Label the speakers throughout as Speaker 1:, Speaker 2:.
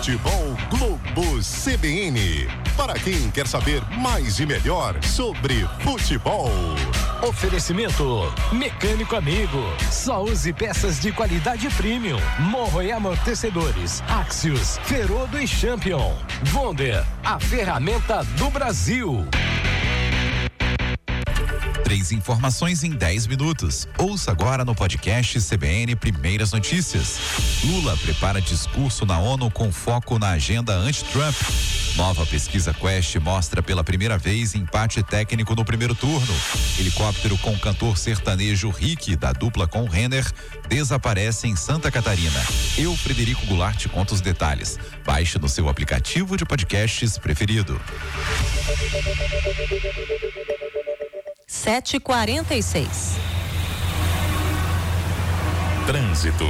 Speaker 1: Futebol Globo CBN. Para quem quer saber mais e melhor sobre futebol.
Speaker 2: Oferecimento Mecânico Amigo. Só use peças de qualidade premium. Morro e amortecedores. Axios, Ferodo e Champion. Wonder, a ferramenta do Brasil.
Speaker 3: 3 informações em 10 minutos. Ouça agora no podcast CBN Primeiras Notícias. Lula prepara discurso na ONU com foco na agenda anti-Trump. Nova pesquisa Quest mostra pela primeira vez empate técnico no primeiro turno. Helicóptero com cantor sertanejo Rick, da dupla com Renner, desaparece em Santa Catarina. Eu, Frederico Goulart, conto os detalhes. Baixe no seu aplicativo de podcasts preferido.
Speaker 4: 7h46.
Speaker 1: Trânsito.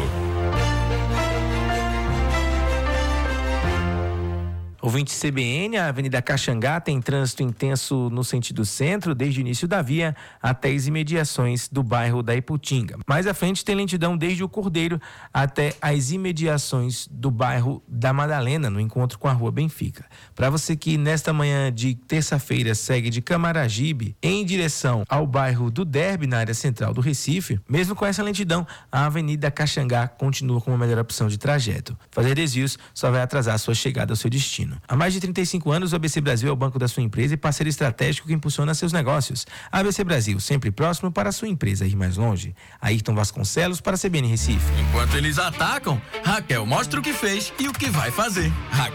Speaker 5: Ouvinte CBN, a Avenida Caxangá tem trânsito intenso no sentido centro, desde o início da via até as imediações do bairro da Iputinga. Mais à frente tem lentidão desde o Cordeiro até as imediações do bairro da Madalena, no encontro com a Rua Benfica. Para você que nesta manhã de terça-feira segue de Camaragibe em direção ao bairro do Derby, na área central do Recife, mesmo com essa lentidão, a Avenida Caxangá continua como a melhor opção de trajeto. Fazer desvios só vai atrasar a sua chegada ao seu destino. Há mais de 35 anos, o ABC Brasil é o banco da sua empresa e parceiro estratégico que impulsiona seus negócios. A ABC Brasil, sempre próximo para a sua empresa ir mais longe. Ayrton Vasconcelos para a CBN Recife.
Speaker 6: Enquanto eles atacam, Raquel mostra o que fez e o que vai fazer.